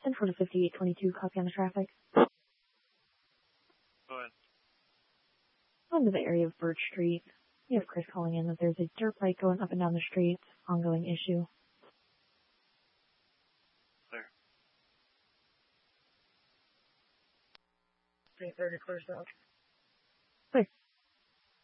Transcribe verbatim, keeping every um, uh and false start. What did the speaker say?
ten four to fifty-eight twenty-two, copy on the traffic. Go ahead. On to the area of Birch Street. We have Chris calling in that there's a dirt bike going up and down the street. Ongoing issue. Clear. three thirty clear south. Clear.